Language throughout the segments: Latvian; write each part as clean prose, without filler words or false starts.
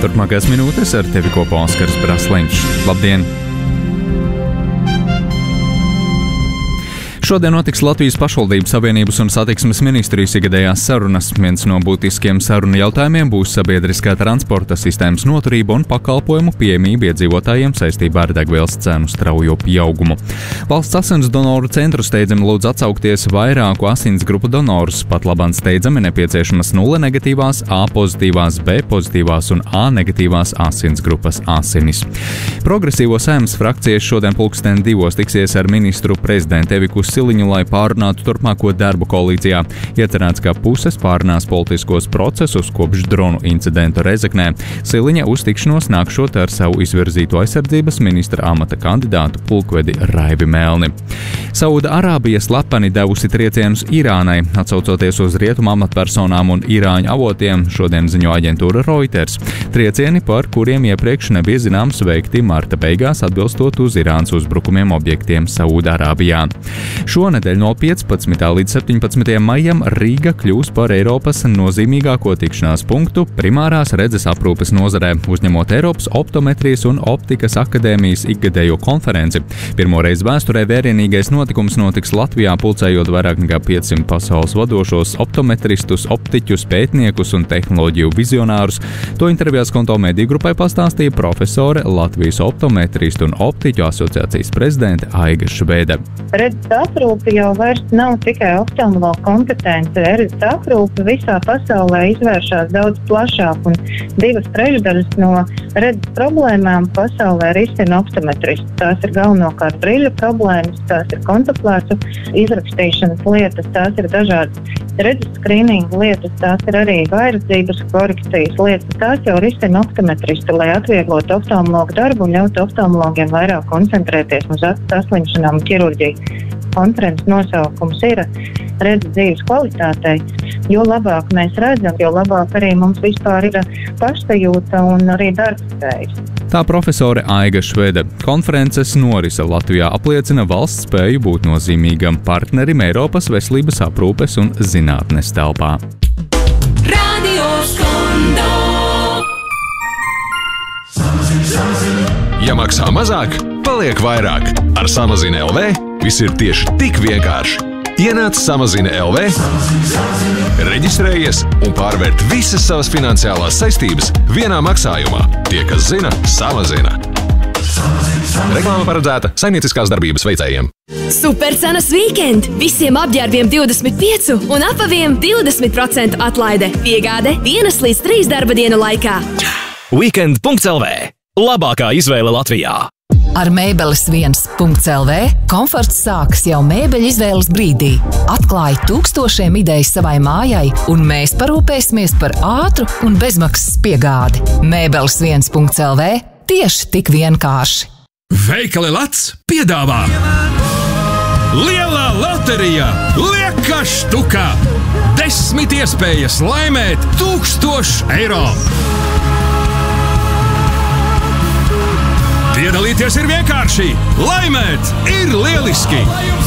turpmākās minūtes ar tevi kopā Oskars Brasliņš. Labdien! Šodien notiks Latvijas pašvaldības savienības un satiksmes ministrijas ikgadējās sarunas. Viens no būtiskiem sarunu jautājumiem būs sabiedriskā transporta sistēmas noturība un pakalpojumu pieejamība iedzīvotājiem saistībā ar degvielas cenu straujo pieaugumu. Valsts asins donoru centru steidzami lūdz atsaukties vairāku asins grupu donorus. Pat labāk steidzami nepieciešamas 0 negatīvās, A pozitīvās, B pozitīvās un A negatīvās asins grupas asinis. Progresīvo Saeimas frakcijas šodien 2:00 tiksies ar ministru prezidentu Eviku Siliņu, lai pārunātu turpmāko darbu koalīcijā. Iecerēts, ka puses pārunās politiskos procesus kopš dronu incidentu Rezeknē. Siliņa uz tikšanos nākšot ar savu izvirzīto aizsardzības ministra amata kandidātu pulkvedi Raivi Melni. Sauda Arābija slepeni devusi triecienus Irānai, atsaucoties uz rietumu amatpersonām un irāņu avotiem, šodien ziņo aģentūra Reuters. Triecieni, par kuriem iepriekš nebija zināms, veikti marta beigās atbilstot uz Irānas uzbrukumiem objektiem Sauda Arābijā. Šonedēļ no 15. līdz 17. maijam Rīga kļūs par Eiropas nozīmīgāko tikšanās punktu primārās redzes aprūpes nozarē, uzņemot Eiropas optometrijas un optikas akadēmijas ikgadējo konferenci. Pirmoreiz vēsturē vērienīgais notikums notiks Latvijā, pulcējot vairāk nekā 500 pasaules vadošos optometristus, optiķus, pētniekus un tehnoloģiju vizionārus. To intervijās Konto mediju grupai pastāstīja profesore Latvijas optometristu un optiķu asociācijas prezidente Aiga Švede. Redzes aprūpe jau vairs nav tikai oftalmologa kompetence. Redzes aprūpe visā pasaulē izvēršās daudz plašāk, un 2/3 no redzes problēmām pasaulē risina optometristi. Tās ir galvenokārt brīļu problēmas, tās ir kontaktlensu izrakstīšanas lietas, tās ir dažādas redzes skrīninga lietas, tās ir arī vairadzības korekcijas lietas. Tās jau risina optometristi, lai atvieglotu oftalmologu darbu un ļautu oftalmologiem vairāk koncentrēties uz acu saslimšanām un ķirurģiju. Konferences nosaukums ir redzes dzīves kvalitātei. Jo labāk mēs redzam, jo labāk arī mums vispār ir pašsajūta un arī darbspējas. Tā profesore Aiga Švede. Konferences norise Latvijā apliecina valsts spēju būt nozīmīgam partnerim Eiropas veselības aprūpes un zinātnes telpā. Ja maksā mazāk, paliek vairāk. Ar Samazina LV viss ir tieši tik vienkārši. Ienāc Samazina LV, reģistrējies un pārvērt visas savas finansiālās saistības vienā maksājumā. Tie, kas zina, samazina. Reklāma paredzēta saimnieciskās darbības veicējiem. Supercenas weekend! Visiem apģērbiem 25 un apaviem 20% atlaide. Piegāde 1 līdz 3 darba dienu laikā. Weekend.lv. Labākā izvēle Latvijā. Ar Mēbeles 1.lv komforts sākas jau mēbeļu izvēles brīdī. Atklāj tūkstošiem idejas savai mājai, un mēs parūpēsimies par ātru un bezmaksas piegādi. Mēbeles 1.lv tieši tik vienkārši. Veikali Lats piedāvā Lielā loterija Lieka štukā! 10 iespējas laimēt 1000 eiro! Piedalīties ir vienkārši, laimēt ir lieliski!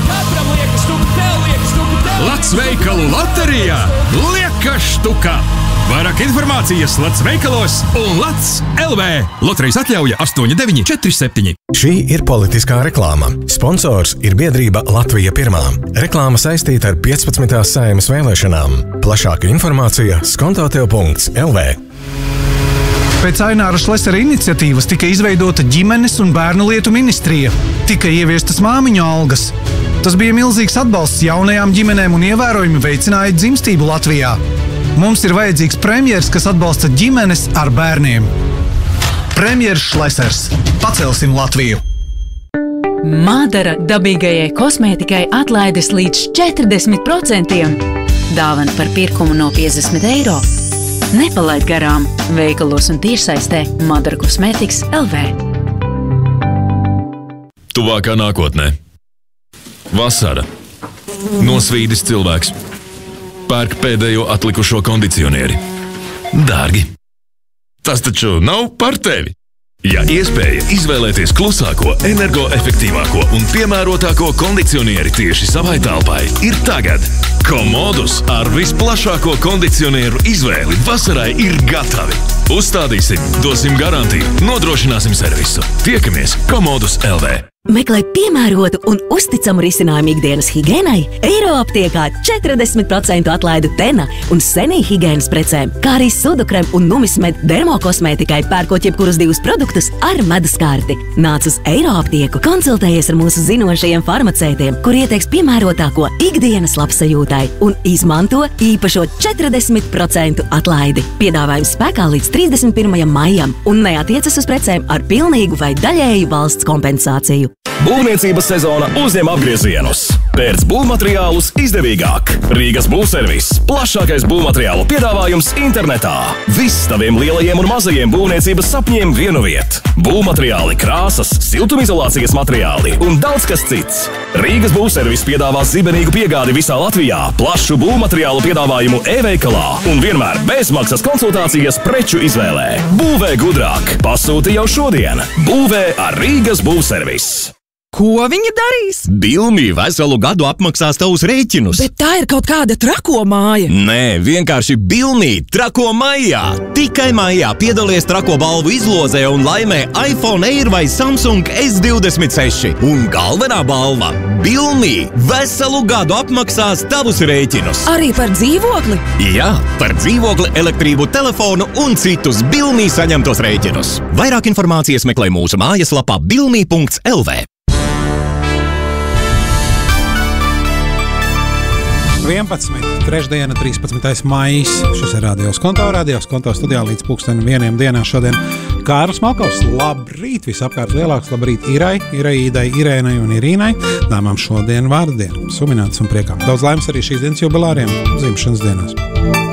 Lats veikalu loterijā Lieka štukā! Vairāk informācijas Lats veikalos un Lats LV. Loterijas atļauja 8947. Šī ir politiskā reklāma. Sponsors ir biedrība Latvija Pirmā. Reklāma saistīta ar 15. Saeimas vēlēšanām. Plašāka informācija skontotev.lv. Pēc Aināra Šlesera iniciatīvas tika izveidota ģimenes un bērnu lietu ministrija. Tika ieviestas māmiņu algas. Tas bija milzīgs atbalsts jaunajām ģimenēm un ievērojami veicināja dzimstību Latvijā. Mums ir vajadzīgs premjers, kas atbalsta ģimenes ar bērniem. Premjers Šlesers. Pacelsim Latviju! Madara dabīgajai kosmētikai atlaides līdz 40%. Dāvana par pirkumu no 50 eiro. Nepalaid garām veikalos un tiešsaistē Madara Kosmētikas LV. Tuvākā nākotnē. Vasara. Nosvīdis cilvēks. Pērk pēdējo atlikušo kondicionieri. Dārgi. Tas taču nav par tevi. Ja iespēja izvēlēties klusāko, energoefektīvāko un piemērotāko kondicionieri tieši savai telpai, ir tagad. Komodus ar visplašāko kondicionieru izvēli vasarai ir gatavi. Uzstādīsim, dosim garantiju, nodrošināsim servisu. Tiekamies Komodus LV. Meklē piemērotu un uzticamu risinājumu ikdienas higēnai? Eiroaptiekā 40% atlaidi Tena un Senī higēnas precēm, kā arī Sudukrem un Numismed dermokosmētikai, pērkot jebkurus 2 produktus ar medus karti. Nāc uz Eiroaptieku, konsultējies ar mūsu zinošajiem farmacētiem, kur ieteiks piemērotāko ikdienas labsajūtai un izmanto īpašo 40% atlaidi. Piedāvājums spēkā līdz 31. maijam un neatiecas uz precēm ar pilnīgu vai daļēju valsts kompensāciju. Būvniecības sezona uzņem apgriezienus. Pērc būvmateriālus izdevīgāk. Rīgas būvservis – plašākais būvmateriālu piedāvājums internetā. Viss taviem lielajiem un mazajiem būvniecības sapņiem vienu viet. Būvmateriāli, krāsas, siltumizolācijas materiāli un daudz kas cits. Rīgas būvservis piedāvā zibenīgu piegādi visā Latvijā, plašu būvmateriālu piedāvājumu e-veikalā un vienmēr bezmaksas konsultācijas preču izvēlē. Būvē gudrāk. Pasūti jau šodien. Būvē ar Rīgas būvservis. Ko viņi darīs? Bilmī veselu gadu apmaksās tavus rēķinus. Bet tā ir kaut kāda trako māja. Nē, vienkārši Bilmī trako maijā. Tikai maijā piedalies trako balvu izlozē un laimē iPhone Air vai Samsung S26. Un galvenā balva – Bilmī veselu gadu apmaksās tavus rēķinus. Arī par dzīvokli? Jā, par dzīvokli, elektrību, telefonu un citus Bilmī saņemtos rēķinus. Vairāk informācijas meklē mūsu mājaslapā bilmī.lv. 11. Trešdiena, 13. maijs. Šis ir Radios Konto. Radios Konto studijā līdz 1:00 dienā šodien. Kārlis Malkovs, labrīt, visapkārt lielāks, labrīt Irai, Iraīdai, Irēnai un Irīnai. Dāmām šodien vārdienu, sumināts un priekā. Daudz laimes arī šīs dienas jubilāriem, dzimšanas dienās.